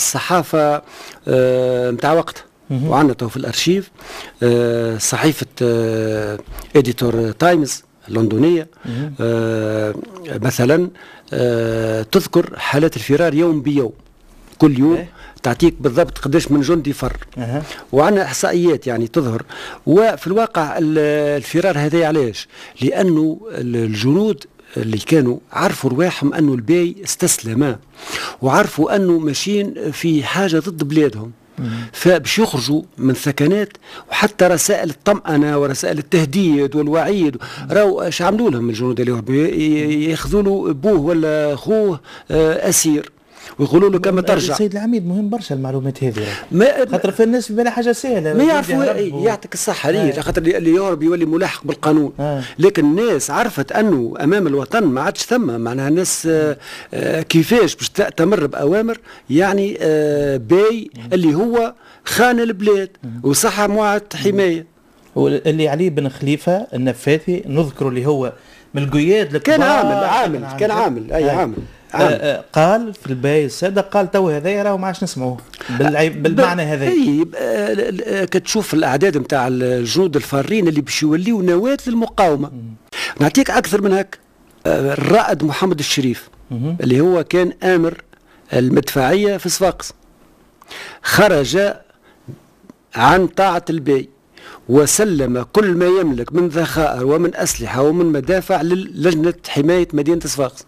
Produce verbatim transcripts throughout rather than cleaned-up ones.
الصحافة متاع وقتها، وعندنا تو في الأرشيف صحيفة إديتور تايمز اللندنية مثلا تذكر حالات الفرار يوم بيوم، كل يوم تعطيك بالضبط قداش من جندي فر. أه. وعندنا احصائيات يعني تظهر. وفي الواقع الفرار هذا علاش؟ لانه الجنود اللي كانوا عرفوا رواحهم انه الباي استسلم، وعرفوا انه ماشيين في حاجه ضد بلادهم، فباش يخرجوا من ثكنات. وحتى رسائل الطمأنة ورسائل التهديد والوعيد راهو اش عملوا لهم الجنود اللي ياخذوا له ابوه ولا اخوه اسير ويقولوا له كما ترجع. السيد العميد مهم برشا المعلومات هذه، خاطر في الناس في بالها حاجه سهله ما يعرفوا. يعطيك الصحه ليه؟ خاطر اللي يهرب يولي ملاحق بالقانون. آه. لكن الناس عرفت انه امام الوطن ما عادش ثم معناها الناس آه آه كيفاش باش تمر باوامر يعني آه باي اللي هو خان البلاد وصح معاهده حمايه. واللي علي بن خليفه النفاثي نذكر اللي هو من القياد الكبار، كان عامل عامل كان عامل اي عامل آه قال في الباي السادة قال تو هذا راهو ما عادش نسمعوه بالمعنى هذا. اي كتشوف الاعداد نتاع الجنود الفارين اللي باش يوليو نواة للمقاومه. نعطيك اكثر من هك. الرائد محمد الشريف مم. اللي هو كان امر المدفعيه في صفاقس خرج عن طاعه الباي وسلم كل ما يملك من ذخائر ومن اسلحه ومن مدافع للجنه حمايه مدينه صفاقس.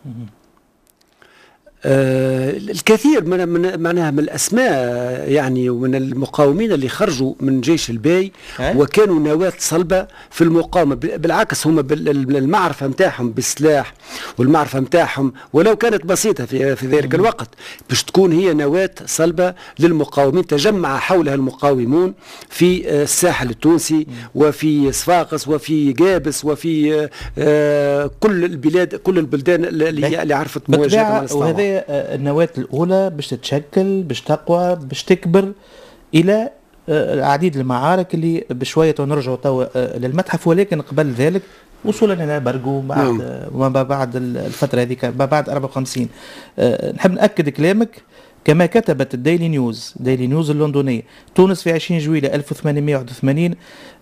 آه الكثير من, من معناها من الاسماء يعني ومن المقاومين اللي خرجوا من جيش الباي وكانوا نواة صلبة في المقاومة. بالعكس هم بالمعرفة نتاعهم بالسلاح والمعرفة نتاعهم ولو كانت بسيطة في, في ذلك الوقت باش تكون هي نواة صلبة للمقاومين. تجمع حولها المقاومون في الساحل التونسي وفي صفاقس وفي جابس وفي آه كل البلاد كل البلدان اللي, اللي عرفت مواجهة مع الاستعمار. النواة الأولى باش تتشكل باش تقوى باش تكبر إلى العديد المعارك اللي بشوية نرجعوا توا للمتحف. ولكن قبل ذلك وصولا إلى برقو بعد وما بعد الفترة هذيك ما بعد أربعة وخمسين. نحب نأكد كلامك كما كتبت الديلي نيوز ديلي نيوز اللندنية. تونس في عشرين جويلية ألف وثمانمائة وواحد وثمانين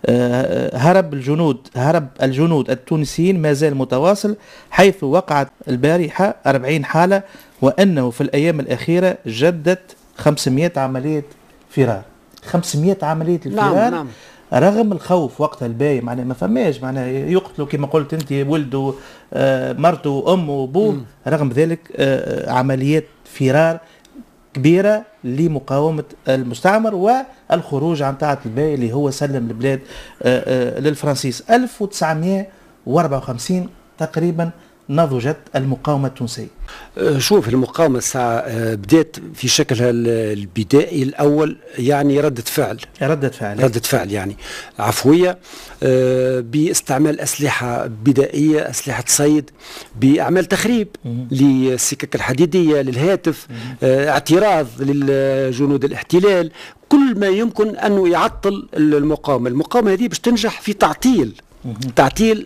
هرب الجنود هرب الجنود التونسيين ما زال متواصل حيث وقعت البارحة أربعين حالة وأنه في الأيام الأخيرة جدت خمسمائة عملية فرار. خمسمائة عملية الفرار. نعم نعم. رغم الخوف وقتها الباي معناه ما فماش معناه يقتلوا كما قلت انت ولده آه مرته وامه وابوه. رغم ذلك آه عمليات فرار كبيرة لمقاومة المستعمر والخروج عن طاعة الباي اللي هو سلم البلاد آآ آآ للفرنسيس. ألف وتسعمائة وأربعة وخمسين تقريبا نضجت المقاومة التونسية. شوف المقاومة الساعة بدأت في شكلها البدائي الأول يعني ردة فعل ردة فعل ردة فعل يعني عفوية باستعمال أسلحة بدائية أسلحة صيد بأعمال تخريب للسكك الحديدية للهاتف اعتراض للجنود الاحتلال كل ما يمكن أنه يعطل المقاومة. المقاومة هذه باش تنجح في تعطيل تعطيل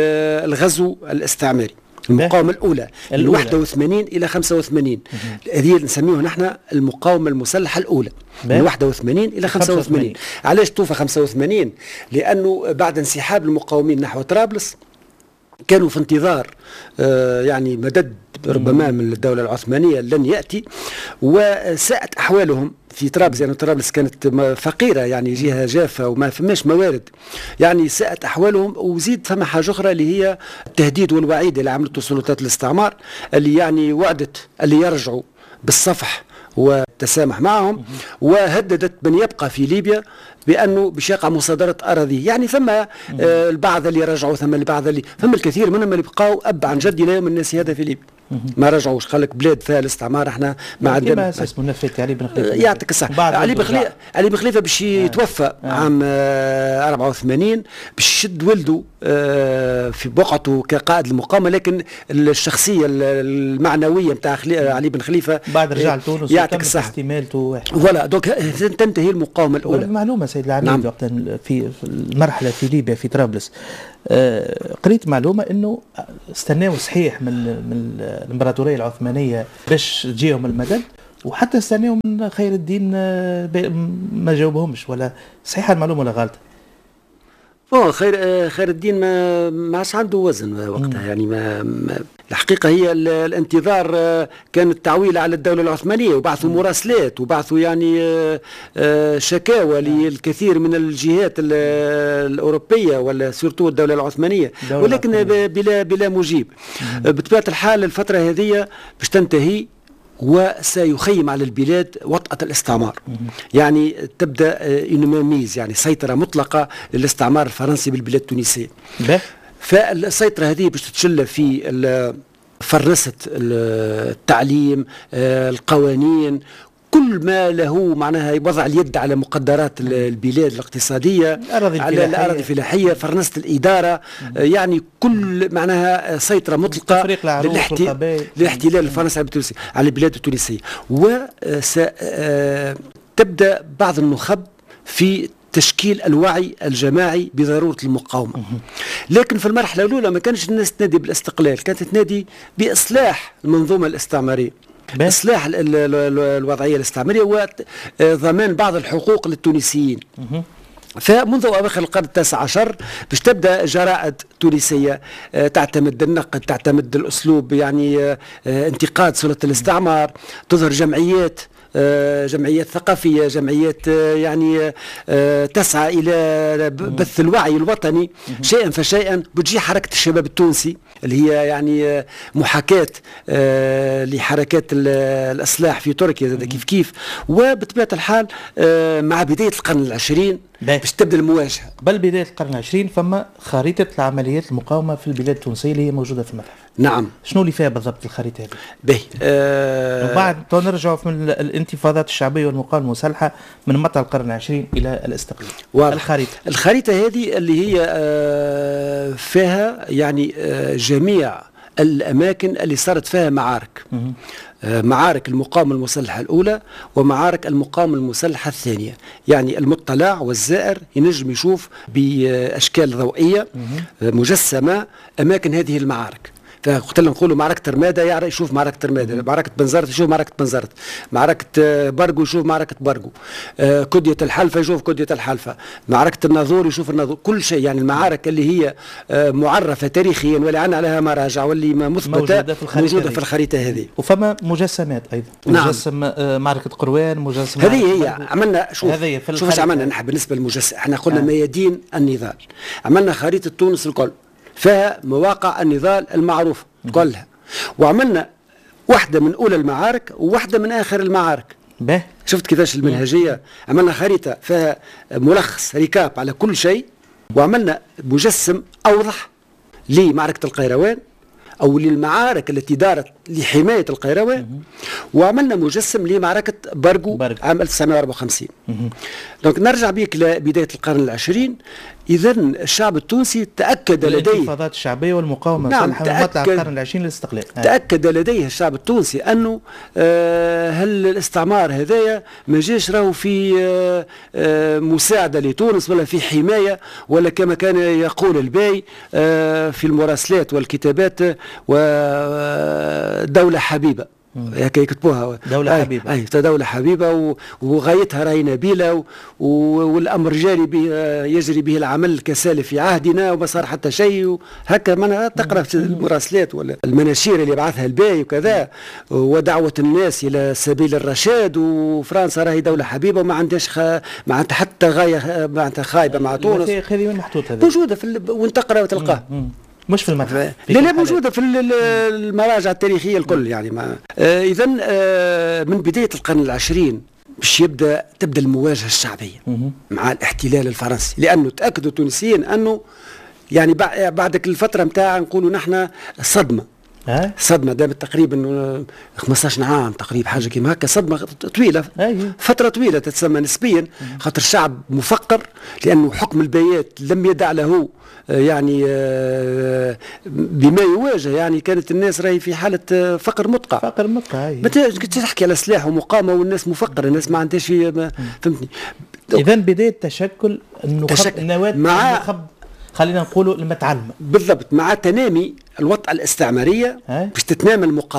الغزو الاستعماري. المقاومة الأولى من واحد وثمانين إلى خمسة وثمانين هذه نسميها نحن المقاومة المسلحة الأولى من واحد وثمانين إلى خمسة وثمانين. علاش توفى خمسة وثمانين؟ لأنه بعد انسحاب المقاومين نحو طرابلس كانوا في انتظار آه يعني مدد ربما من الدولة العثمانية لن يأتي وساءت أحوالهم في طرابلس. يعني طرابلس كانت فقيرة يعني جهة جافة وما فماش موارد يعني ساءت أحوالهم. وزيد فما حاجة أخرى اللي هي التهديد والوعيد اللي عملته سلطات الاستعمار اللي يعني وعدت اللي يرجعوا بالصفح والتسامح معهم وهددت من يبقى في ليبيا بأنه باش يقع مصادرة أراضي. يعني ثم آه البعض اللي رجعوا ثم البعض اللي ثم الكثير منهم اللي بقاو أب عن جد إلى يوم الناس هذا في ليبيا ما رجعوش. قال لك بلاد فيها الاستعمار احنا ما عندنا. كما اساس منفذ علي بن خليفه يعطيك الصحه. علي بن خليفه علي بن خليفه باش يتوفى آه. عام آه أربعة وثمانين باش يشد ولده آه في بقعته كقائد المقاومه. لكن الشخصيه المعنويه نتاع علي بن خليفه بعد رجع لتونس يعطيك الصحه استمالته فوالا دونك تنتهي المقاومه الاولى. معلومه سيد العميد نعم. وقت في المرحله في ليبيا في طرابلس آه قريت معلومه انه استناوا صحيح من من الامبراطوريه العثمانيه باش تجيهم المدد وحتى استناو من خير الدين ما جاوبهمش، ولا صحيحه المعلومه ولا غلطه؟ هو خير خير الدين ما ما عادش عنده وزن وقتها. مم. يعني ما, ما الحقيقه هي الانتظار كان التعويل على الدوله العثمانيه، وبعثوا مراسلات وبعثوا يعني شكاوى للكثير من الجهات الاوروبيه ولا سورتو الدوله العثمانيه، ولكن بلا بلا مجيب. مم. بطبيعه الحال الفتره هذه باش تنتهي وسيخيم على البلاد وطأة الاستعمار. يعني تبدأ إنماميز، يعني سيطرة مطلقة للاستعمار الفرنسي بالبلاد التونسية. فالسيطرة هذه باش تتشلى في فرنسة التعليم، القوانين، كل ما له معناها وضع اليد على مقدرات البلاد الاقتصادية، على الأراضي الفلاحية، فرنسة الإدارة، يعني كل معناها سيطرة مطلقة للاحتلال الفرنسي على البلاد التونسية. وستبدأ بعض النخب في تشكيل الوعي الجماعي بضرورة المقاومة. لكن في المرحلة الأولى ما كانش الناس تنادي بالاستقلال، كانت تنادي بإصلاح المنظومة الاستعمارية، إصلاح الوضعية الاستعمارية وضمان بعض الحقوق للتونسيين. فمنذ أواخر القرن التاسع عشر باش تبدأ جرائد تونسية تعتمد النقد، تعتمد الأسلوب يعني انتقاد سلطة الاستعمار، تظهر جمعيات جمعيات ثقافية، جمعيات يعني تسعى إلى بث الوعي الوطني شيئا فشيئا. بتجي حركة الشباب التونسي اللي هي يعني محاكاة لحركات الإصلاح في تركيا كيف كيف. وبطبيعة الحال مع بداية القرن العشرين باش تبدأ المواجهة. بل بداية القرن العشرين فما خريطة العمليات المقاومة في البلاد التونسية اللي هي موجودة في المتحف. نعم. شنو اللي فيها بالضبط الخريطة هذه؟ باهي. أه وبعد نرجعوا من الانتفاضات الشعبية والمقاومة المسلحة من مطلع القرن العشرين إلى الاستقلال. الخريطة الخريطة هذه اللي هي أه فيها يعني أه جميع الأماكن اللي صارت فيها معارك. م- معارك المقاومة المسلحة الأولى ومعارك المقاومة المسلحة الثانية. يعني المطلع والزائر ينجم يشوف بأشكال ضوئية مجسمة أماكن هذه المعارك. فقلت لهم نقولوا معركة رمادة يعرف يشوف معركة رمادة، معركة بنزرت يشوف معركة بنزرت، معركة برقو يشوف معركة برقو، آه كدية الحلفة يشوف كدية الحلفة، معركة الناظور يشوف الناظور، كل شيء. يعني المعارك اللي هي آه معرفة تاريخيا واللي عندنا عليها مراجع واللي ما مثبتة موجودة في الخريطة, موجودة في الخريطة هذه. وفما مجسمات أيضا. نعم. مجسم آه معركة قروان، مجسم هذه هي عملنا. شوف شوف ايش عملنا نحن بالنسبة للمجسم. احنا قلنا آه. ميادين النضال، عملنا خريطة تونس الكل فيها مواقع النضال المعروفة كلها، وعملنا واحدة من أولى المعارك وواحدة من آخر المعارك. به. شفت كيفاش المنهجية؟ عملنا خريطة فيها ملخص ريكاب على كل شيء، وعملنا مجسم أوضح لمعركة القيروان أو للمعارك التي دارت لحماية القيروان، وعملنا مجسم لمعركة برقو عام ألف وتسعمائة وأربعة وخمسين. دونك نرجع بيك لبداية القرن العشرين. إذا الشعب التونسي تأكد لديه الانتفاضات الشعبية والمقاومة نعم مطلع القرن العشرين للاستقلال. تأكد لديه الشعب التونسي أنه آه هل الاستعمار هذايا ما جاش راهو في آه آه مساعدة لتونس ولا في حماية، ولا كما كان يقول الباي آه في المراسلات والكتابات ودولة حبيبة. هكا يكتبوها دولة حبيبة. أي دولة حبيبة وغايتها راهي نبيلة، والأمر جاري به يجري به العمل كسالف في عهدنا وما صار حتى شيء. هكا من تقرأ في المراسلات ولا المناشير اللي بعثها الباي وكذا، ودعوة الناس إلى سبيل الرشاد، وفرنسا راهي دولة حبيبة وما عندهاش خ... ما عندها حتى غاية معناتها خايبة مع تونس. هذه وين محطوط هذا؟ موجودة في ال... وين تقرأ وتلقاه. مش في المتحف. لا لا موجودة في المراجع التاريخية الكل. يعني ما آه إذا آه من بداية القرن العشرين باش يبدأ تبدأ المواجهة الشعبية مع الاحتلال الفرنسي، لأنه تأكدوا التونسيين أنه يعني بعد الفترة متاع نقولوا نحن صدمة صدمة دامت تقريبا خمسطاش عام تقريبا حاجة كيما هكا، صدمة طويلة فترة طويلة تتسمى نسبيا، خاطر الشعب مفقر لأنه حكم البيات لم يدع له يعني بما يواجه. يعني كانت الناس راهي في حالة فقر مدقع فقر مدقع. ما تحكي على سلاح ومقاومة والناس مفقرة، الناس ما عندهاش فهمتني. إذا بداية تشكل النخب النواة مع النخب خلينا نقولوا المتعلمة بالضبط، مع تنامي الوطأة الاستعمارية باش تتنامى المقاومة.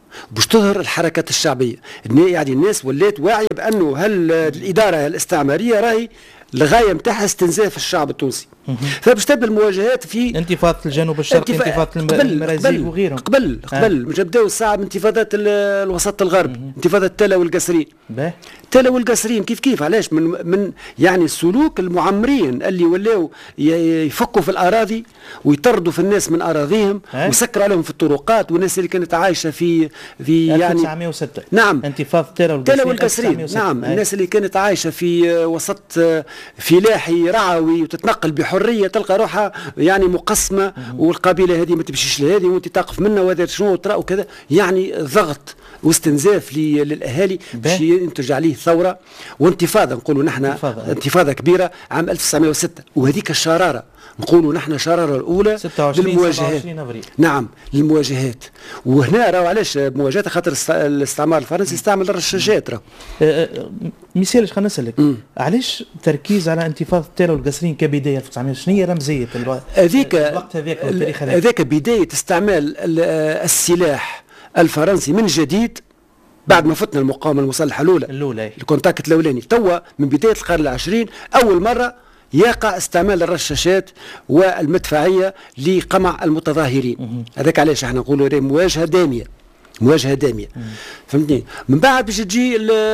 باش تظهر الحركات الشعبيه. يعني الناس ولات واعيه بانه هل الاداره الاستعماريه راهي الغايه نتاعها استنزاف الشعب التونسي. فباش تبدا المواجهات في انتفاضه الجنوب الشرقي، انتفاضه المرازيق وغيرهم. قبل قبل باش نبداو الساعه من انتفاضات الوسط الغربي، انتفاضه تلا والقصرين. تلا والقصرين كيف كيف علاش من من يعني سلوك المعمرين اللي ولاو يفكوا في الاراضي ويطردوا في الناس من اراضيهم ويسكروا عليهم في الطرقات، والناس اللي كانت عايشه في في يعني ألف وتسعمائة وستة. نعم انتفاضه تلا والقصرين. تلا والقصرين نعم. هاي. الناس اللي كانت عايشه في وسط فلاحي رعوي وتتنقل بحريه، تلقى روحها يعني مقسمه، والقبيله هذه ما تمشيش لهذه وانت تقف منها وهذا شنو ترى وكذا، يعني ضغط واستنزاف للاهالي باش ينتج عليه ثوره وانتفاضه. نقولوا نحن انتفاضه, انتفاضة كبيره عام ألف وتسعمائة وستة، وهذيك الشراره نقولوا نحن الشراره الاولى للمواجهات. نعم للمواجهات. وهنا راهو علاش مواجهات؟ خاطر الاستعمار الفرنسي استعمل الرشاشات. راه مثال خلينا نسالك علاش التركيز على انتفاضه تلا والقصرين كبدايه ألف وتسعمائة؟ شنو هي رمزيه هذيك الوقت هذاك والتاريخ هذاك؟ هذاك بدايه استعمال السلاح الفرنسي من جديد بعد ما فتنا المقاومه المسلحه الاولى الاولى الكونتاكت الاولاني. توا من بدايه القرن العشرين اول مره يقع استعمال الرشاشات والمدفعيه لقمع المتظاهرين. هذاك علاش احنا نقولوا مواجهه داميه، مواجهه داميه. فهمتني؟ من بعد باش تجي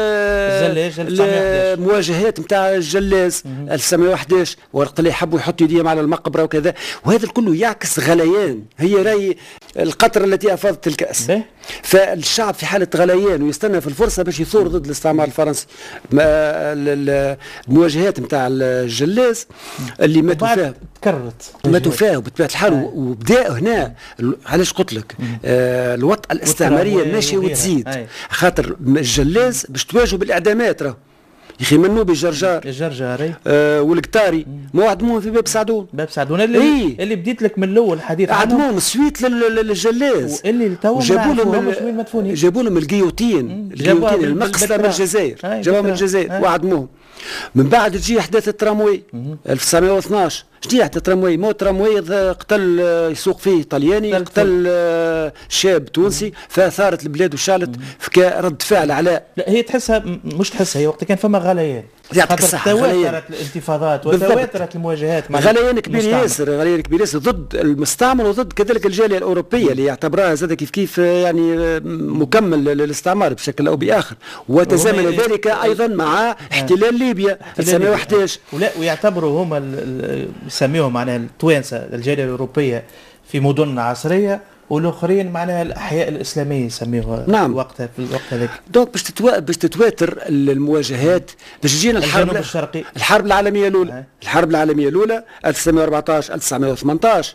المواجهات نتاع الجلاز ألف وتسعمائة وأحد عشر، وقت اللي يحبوا يحطوا يديهم على المقبره وكذا، وهذا كله يعكس غليان. هي راي القطره التي افاضت الكاس. فالشعب في حاله غليان ويستنى في الفرصه باش يثور ضد الاستعمار الفرنسي. المواجهات نتاع الجلاز اللي ماتوا فيها تكررت ماتوا فيها بطبيعه الحال، وبدا هنا علاش قلت لك آه الوطأة الاستعماريه ماشيه وتزيد. خاطر الجلاز باش تواجهوا بالاعدامات. راه يا اخي منوبي الجرجار الجرجاري آه والقطاري ما عدموهم في باب سعدون. باب سعدون اللي, إيه؟ اللي بديت لك من الاول الحديث عنهم، عدموهم سويت للجلاز واللي تو جابوا لهم وين مدفونين، جابوا لهم الجيوتين الجيوتين المقصله من الجزائر، جابوهم من الجزائر وعدموهم. من بعد تجي احداث الترامواي ألف وتسعمائة واثني عشر. شنو احداث الترامواي؟ مو ترامواي قتل يسوق فيه طلياني، قتل شاب تونسي، فثارت البلاد وشالت كرد فعل على. لا هي تحسها مش تحسها، هي وقت كان فما غليان يعطيك الصحة، تواترت الانتفاضات وتواترت المواجهات مع غليان كبير ياسر، غليان كبير ياسر ضد المستعمر وضد كذلك الجالية الأوروبية اللي يعتبرها زاد كيف كيف يعني مكمل للاستعمار بشكل أو بآخر، وتزامن ذلك أيضا مع احتلال ليبيا ألف وتسعمائة وأحد عشر. ولا ويعتبروا هما يسميهم معناها التوانسة الجالية الأوروبية في مدن عصرية، والاخرين معناها الاحياء الاسلاميه يسميوها. نعم. وقتها في الوقت هذاك دونك باش تتوا... باش تتواتر المواجهات باش تجينا الحرب الشرقي. الحرب العالميه الاولى هاي. الحرب العالميه الاولى ألف وتسعمائة وأربعة عشر ألف وتسعمائة وثمانية عشر.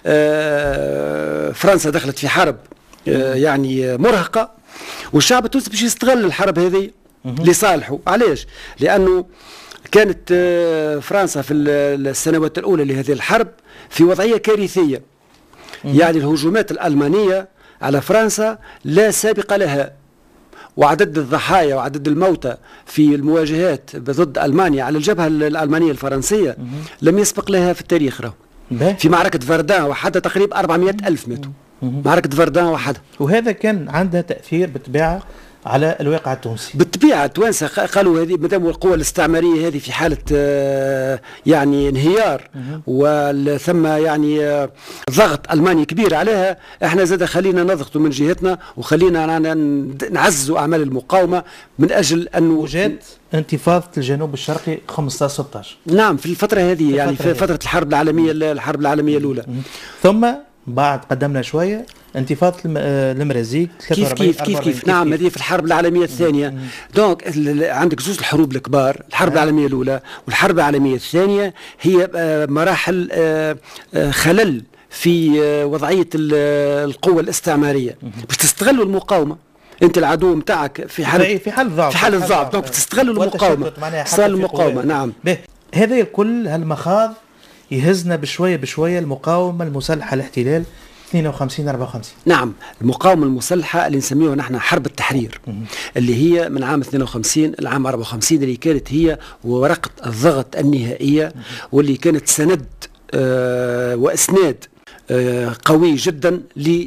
آه فرنسا دخلت في حرب آه يعني مرهقه، والشعب التونسي باش يستغل الحرب هذه لصالحه. علاش؟ لانه كانت آه فرنسا في السنوات الاولى لهذه الحرب في وضعيه كارثيه. يعني الهجومات الألمانية على فرنسا لا سابق لها، وعدد الضحايا وعدد الموتى في المواجهات ضد ألمانيا على الجبهة الألمانية الفرنسية لم يسبق لها في التاريخ. راه في معركة فردان وحدها تقريبا أربعمائة ألف ماتوا، معركة فردان وحدها. وهذا كان عندها تأثير بالطبيعة على الواقع التونسي. بالطبيعة التوانسة قالوا هذه مدام القوى الاستعمارية هذه في حالة آه يعني انهيار وثم يعني آه ضغط ألماني كبير عليها، احنا زاد خلينا نضغطوا من جهتنا وخلينا نعزوا أعمال المقاومة من أجل أن وجد انتفاضة الجنوب الشرقي خمسة عشر ستة عشر. نعم في الفترة هذه يعني في فترة الحرب العالمية الحرب العالمية الأولى. ثم بعد قدمنا شوية انتفاضة المرازيق كيف كيف كيف كيف نعم هذه في الحرب العالمية الثانية. دونك عندك زوج الحروب الكبار، الحرب العالمية الأولى والحرب العالمية الثانية، هي مراحل خلل في وضعية القوة الاستعمارية باش تستغلوا المقاومة. انت العدو نتاعك في حالة في حالة ضعف في حالة ضعف دونك تستغلوا المقاومة تستغلوا المقاومة. نعم هذا الكل هالمخاض يهزنا بشوية بشوية المقاومة المسلحة الاحتلال اثنين وخمسين أربعة وخمسين. نعم المقاومة المسلحة اللي نسميها نحن حرب التحرير اللي هي من عام اثنين وخمسين العام أربعة وخمسين، اللي كانت هي ورقة الضغط النهائية واللي كانت سند آه وإسناد قوي جدا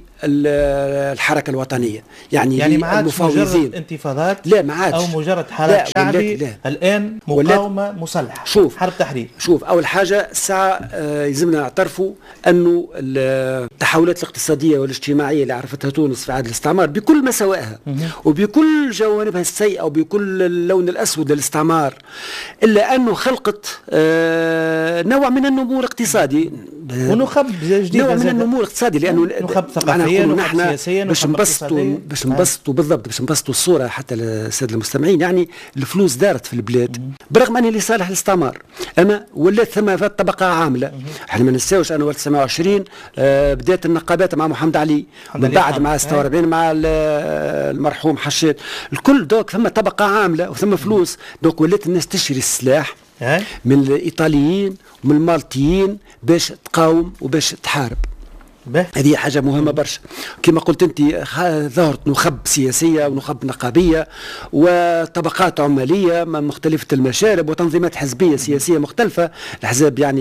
للحركة الوطنية. يعني, يعني ما عادش مجرد انتفاضات، لا ما عادش، أو مجرد حراك شعبي، لا. الآن مقاومة مسلحة، شوف حرب تحرير. شوف أول حاجة الساعة يلزمنا نعترفوا أنه التحولات الاقتصادية والاجتماعية اللي عرفتها تونس في عهد الاستعمار بكل مساوئها وبكل جوانبها السيئة وبكل اللون الأسود للاستعمار، إلا أنه خلقت نوع من النمو الاقتصادي ونخب جديد، نوع من النمو الاقتصادي، لأنه نخب ثقافيا ونخب سياسيا باش نبسطوا باش نبسطوا بالضبط باش نبسطوا الصورة حتى للسادة المستمعين. يعني الفلوس دارت في البلاد برغم أنها لصالح الاستعمار، أما ولات ثم طبقة عاملة. احنا ما ننساوش أنه ألف وتسعمائة وعشرين آه بدأت النقابات مع محمد علي، من بعد مع ستة وأربعين مع المرحوم حشاد، الكل دوك ثم طبقة عاملة وثم فلوس، دوك ولات الناس تشتري السلاح من الإيطاليين ومن المالطيين باش تقاوم وباش تحارب. هذه حاجة مهمة برشا. كما قلت أنت ظهرت نخب سياسية ونخب نقابية وطبقات عمالية من مختلفة المشارب وتنظيمات حزبية سياسية مختلفة. الأحزاب يعني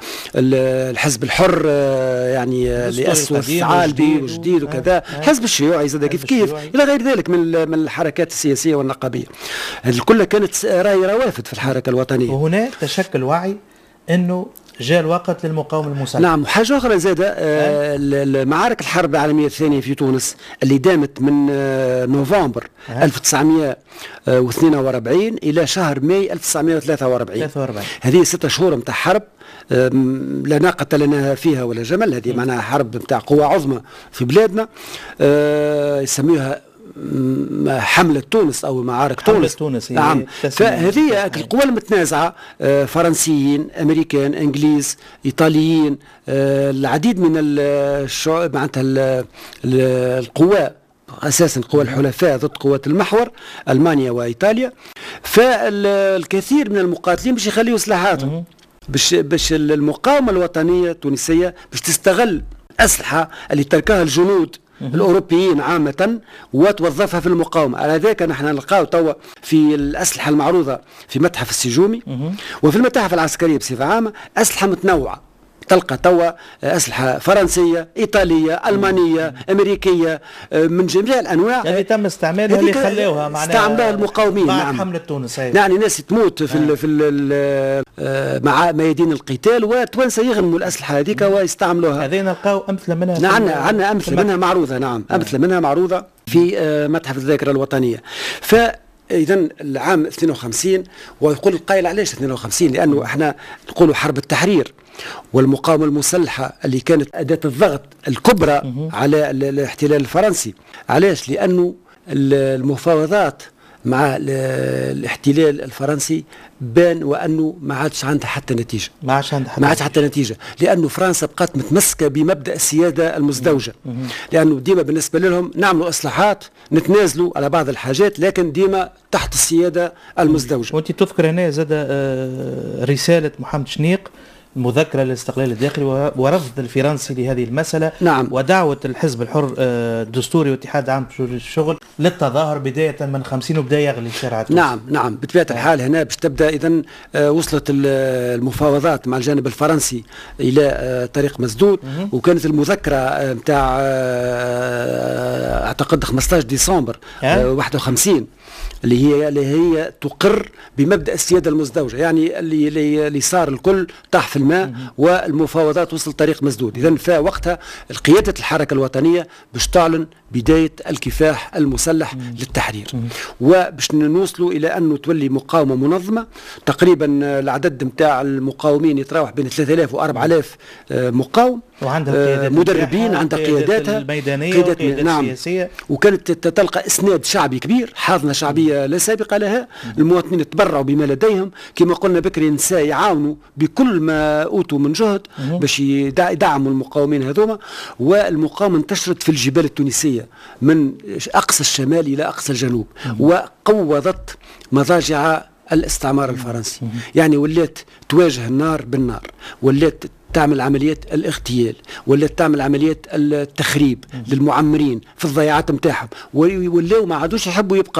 الحزب الحر يعني اللي أسس عالبي وجديد وكذا، الحزب الشيوعي زاد كيف كيف إلى غير ذلك من من الحركات السياسية والنقابية. هذه كلها كانت راي روافد في الحركة الوطنية. وهنا تشكل وعي أنه جاء الوقت للمقاومة المسلحة. نعم. وحاجة أخرى زادة، آه معارك الحرب العالمية الثانية في تونس اللي دامت من آه نوفمبر أه. ألف وتسعمائة واثنين وأربعين إلى شهر ماي ألف وتسعمائة وثلاثة وأربعين. هذه ستة شهور متاع حرب آه لا ناقة لنا فيها ولا جمل. هذه معناها حرب متاع قوة عظمى في بلادنا، آه يسميها حملة تونس أو معارك تونس. تونس نعم. فهذه القوى المتنازعة فرنسيين، أمريكان، إنجليز، إيطاليين، العديد من الشعوب معناتها القوى أساسا قوى الحلفاء ضد قوات المحور ألمانيا وإيطاليا. فالكثير من المقاتلين باش يخليوا سلاحاتهم باش باش المقاومة الوطنية التونسية باش تستغل أسلحة اللي تركها الجنود الأوروبيين عامة وتوظفها في المقاومة. على ذلك نحن نلقاو توا في الأسلحة المعروضة في متحف السجومي وفي المتاحف العسكرية بصفة عامة أسلحة متنوعة. تلقى توا أسلحة فرنسية، إيطالية، ألمانية، أمريكية، من جميع الأنواع اللي تم استعمالها اللي خلوها معناها استعملها المقاومين. بعد نعم. حملة تونس. يعني ناس تموت في ال في ال مع ميادين القتال وتوانسة يغنموا الأسلحة هذيك ويستعملوها. هذين نلقاو أمثلة منها. نعم عندنا أمثلة منها معروضة. نعم أمثلة منها معروضة في متحف الذاكرة الوطنية. ف إذن العام اثنين وخمسين، ويقول القائل علاش اثنين وخمسين؟ لأنه احنا نقولوا حرب التحرير والمقاومة المسلحة اللي كانت أداة الضغط الكبرى على الاحتلال الفرنسي. علاش؟ لأنه المفاوضات مع الاحتلال الفرنسي بان وانه ما عادش عندها حتى نتيجه. ما عادش عندها ما عادش حتى نتيجه، لانه فرنسا بقات متمسكه بمبدا السياده المزدوجه. لانه ديما بالنسبه لهم نعملوا اصلاحات، نتنازلوا على بعض الحاجات، لكن ديما تحت السياده المزدوجه. وانت تذكر هنا زاد رساله محمد شنيق، مذكرة للاستقلال الداخلي ورفض الفرنسي لهذه المسألة. نعم. ودعوة الحزب الحر الدستوري واتحاد عام الشغل للتظاهر بداية من خمسين وبدأ يغلي الشارع. نعم نعم بطبيعة الحال هنا باش تبدأ إذن وصلت المفاوضات مع الجانب الفرنسي إلى طريق مسدود، وكانت المذكرة متاع أعتقد خمسة عشر ديسمبر واحد وخمسين اللي هي اللي هي تقر بمبدأ السيادة المزدوجة، يعني اللي اللي صار الكل طاح في الماء والمفاوضات وصل طريق مسدود. إذن فوقتها قيادة الحركة الوطنية باش تعلن بداية الكفاح المسلح للتحرير، وباش نوصلوا إلى أنه تولي مقاومة منظمة. تقريبا العدد متاع المقاومين يتراوح بين ثلاثة آلاف و أربعة آلاف مقاوم، وعندها مدربين، عندها قياداتها الميدانية وقيادات نعم سياسية، وكانت تلقى إسناد شعبي كبير، حاضنة شعبية لا سابق لها. المواطنين تبرعوا بما لديهم، كما قلنا بكري النساء يعاونوا بكل ما أوتوا من جهد باش يدعموا المقاومين هذوما. والمقاومة انتشرت في الجبال التونسية من أقصى الشمال إلى أقصى الجنوب، وقوضت مضاجع الاستعمار الفرنسي. يعني ولات تواجه النار بالنار، ولات تعمل عمليات الاغتيال، ولا تعمل عمليات التخريب للمعمرين في الضياعات نتاعهم، ولاو ما عادوش يحبوا يبقاو،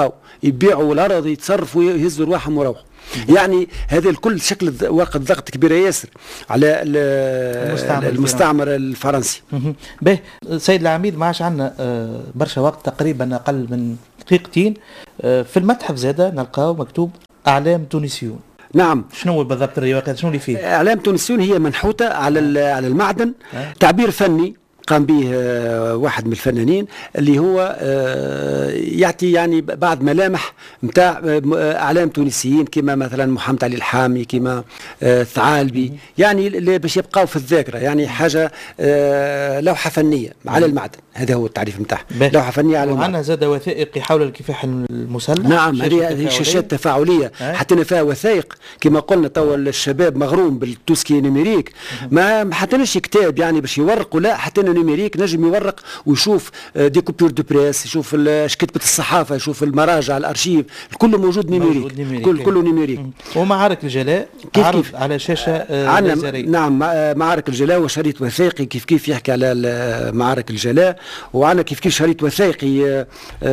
يبيعوا الارض يتصرفوا يهزوا رواحهم ويروحوا. يعني هذا الكل شكل واقع ضغط كبير ياسر على المستعمر, المستعمر الفرنسي. به سيد العميد ما عادش عندنا برشا وقت، تقريبا اقل من دقيقتين. في المتحف زاده نلقاو مكتوب اعلام تونسيون. نعم. شنو بالضبط الروايات، شنو اللي فيه؟ اعلام تونسيون هي منحوته على على المعدن، أه؟ تعبير فني قام به واحد من الفنانين اللي هو يعطي يعني بعض ملامح نتاع اعلام تونسيين كما مثلا محمد علي الحامي، كما الثعالبي، يعني باش يبقاو في الذاكره، يعني حاجه لوحه فنيه على المعدن. هذا هو التعريف نتاعها، لوحه فنيه على المعدن. وعندنا زاد وثائقي حول الكفاح المسلح. نعم، هذه شاشات تفاعليه، حطينا فيها وثائق كما قلنا. توا الشباب مغروم بالتوسكي نيميريك، ما حطيناش كتاب يعني باش يورقوا، لا حطينا نيميريك نجم يورق ويشوف دي كوبيور دو بريس، يشوف اش كتبت الصحافه، يشوف المراجع الارشيف، كله موجود نيميريك، كل كله نيميريك. ومعارك الجلاء كيف عرض كيف على شاشه ليزريه. نعم، معارك الجلاء وشريط وثائقي كيف كيف يحكي على معارك الجلاء. وعندنا كيف كيف شريط وثائقي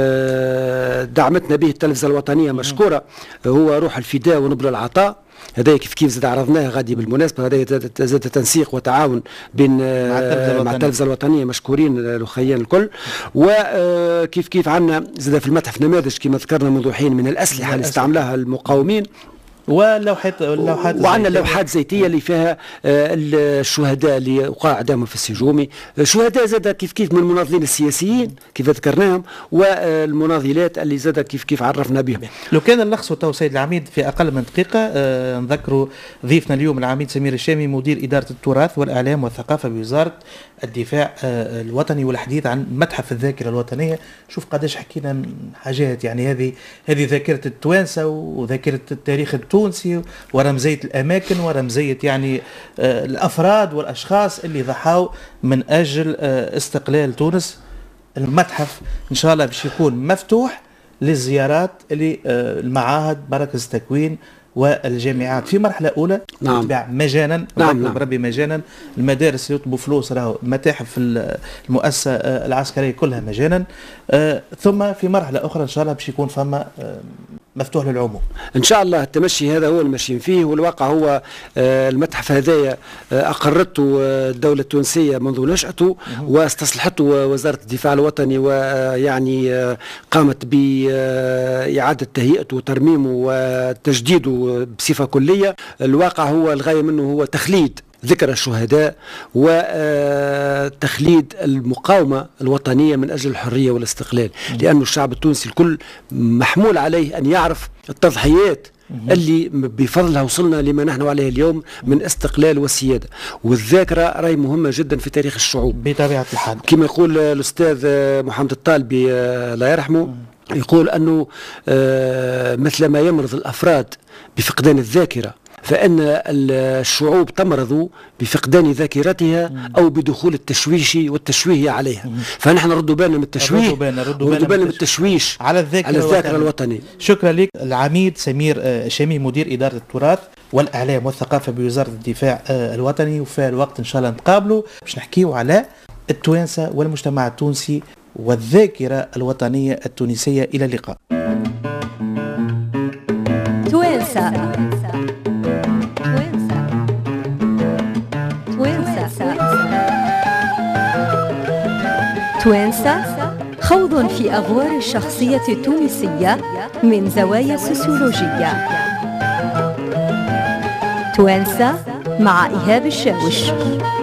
دعمتنا به التلفزه الوطنيه مشكوره، هو روح الفداء ونبل العطاء. هذا كيف كيف زاد عرضناه غادي بالمناسبه. هذا زاد تنسيق وتعاون بين مع التلفزه الوطنيه، مشكورين الاخيان الكل. وكيف كيف عندنا زاد في المتحف نماذج كما ذكرنا منذ حين من الاسلحه اللي استعملها المقاومين، ولوحات اللوحات وعندنا اللوحات الزيتيه اللي فيها الشهداء اللي وقع اعدامهم في السجومي، شهداء زاد كيف كيف من المناضلين السياسيين كيف ذكرناهم، والمناضلات اللي زاد كيف كيف عرفنا بهم. لو كان نلخصوا تو سيد العميد في اقل من دقيقه، آه نذكروا ضيفنا اليوم العميد سمير الشامي، مدير اداره التراث والاعلام والثقافه بوزاره الدفاع آه الوطني، والحديث عن متحف الذاكره الوطنيه. شوف قداش حكينا من حاجات، يعني هذه هذه ذاكره التوانسه وذاكره التاريخ التونسي ورمزيه الاماكن ورمزيه يعني آه الافراد والاشخاص اللي ضحوا من اجل آه استقلال تونس. المتحف ان شاء الله باش يكون مفتوح للزيارات اللي آه المعاهد، مراكز التكوين والجامعات في مرحلة أولى. نعم. تتباع مجانا. نعم. نعم. بربي مجانا. المدارس يطلبوا فلوس، راهو المتاحف المؤسسة العسكرية كلها مجانا. آه ثم في مرحلة أخرى إن شاء الله باش يكون فما آه مفتوح للعموم ان شاء الله. التمشي هذا هو الماشيين فيه، والواقع هو آه المتحف هذايا آه اقرته الدوله التونسيه منذ نشاته، واستصلحته وزاره الدفاع الوطني، ويعني آه قامت باعاده تهيئته وترميمه وتجديده بصفه كليه. الواقع هو الغايه منه هو تخليد ذكرى الشهداء وتخليد المقاومة الوطنية من أجل الحرية والاستقلال، لأن الشعب التونسي الكل محمول عليه أن يعرف التضحيات اللي بفضلها وصلنا لما نحن عليه اليوم من استقلال وسيادة. والذاكرة راهي مهمة جدا في تاريخ الشعوب بطبيعة الحال. كما يقول الأستاذ محمد الطالبي الله يرحمه، يقول أنه مثل ما يمرض الأفراد بفقدان الذاكرة، فإن الشعوب تمرض بفقدان ذاكرتها أو بدخول التشويش والتشويه عليها. فنحن نردوا بالنا من التشويه ونردوا بالنا من التشويش على الذاكرة, على الذاكرة الوطنية. شكرا لك العميد سمير الشامي، مدير إدارة التراث والإعلام والثقافة بوزارة الدفاع الوطني. وفي الوقت إن شاء الله نتقابلوا باش نحكيوا على التوانسة والمجتمع التونسي والذاكرة الوطنية التونسية. إلى اللقاء. توانسة توانسة، خوض في أغوار الشخصية التونسية من زوايا سوسيولوجية. توانسة مع إيهاب الشاوش.